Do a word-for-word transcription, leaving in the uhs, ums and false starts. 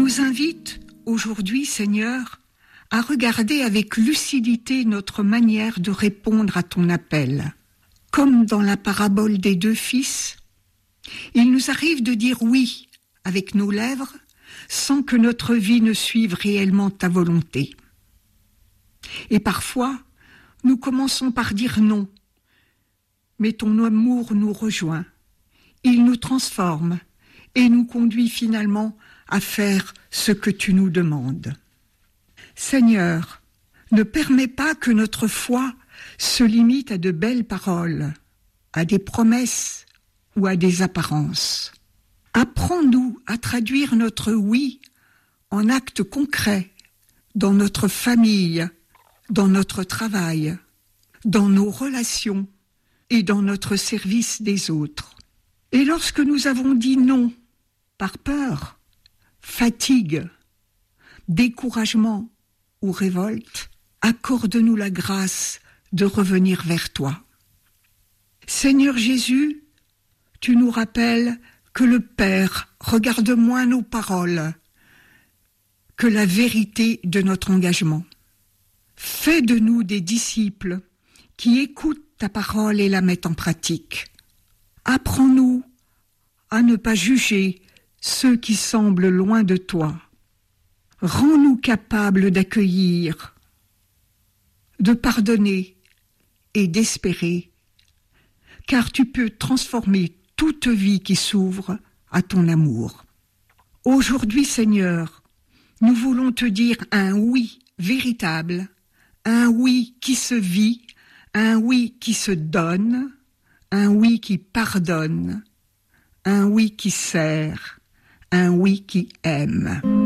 nous invite aujourd'hui, Seigneur, à regarder avec lucidité notre manière de répondre à ton appel. Comme dans la parabole des deux fils, il nous arrive de dire oui avec nos lèvres sans que notre vie ne suive réellement ta volonté. Et parfois, nous commençons par dire non, mais ton amour nous rejoint, il nous transforme et nous conduit finalement à faire ce que tu nous demandes. Seigneur, ne permets pas que notre foi se limite à de belles paroles, à des promesses ou à des apparences. Apprends-nous à traduire notre oui en actes concrets dans notre famille, dans notre travail, dans nos relations et dans notre service des autres. Et lorsque nous avons dit non, par peur, fatigue, découragement ou révolte, accorde-nous la grâce de revenir vers toi. Seigneur Jésus, tu nous rappelles que le Père regarde moins nos paroles que la vérité de notre engagement. Fais de nous des disciples qui écoutent ta parole et la mettent en pratique. Apprends-nous à ne pas juger ceux qui semblent loin de toi. Rends-nous capables d'accueillir, de pardonner et d'espérer, car tu peux transformer toute vie qui s'ouvre à ton amour. Aujourd'hui, Seigneur, nous voulons te dire un oui véritable, un oui qui se vit, un oui qui se donne, un oui qui pardonne, un oui qui sert, un oui qui aime.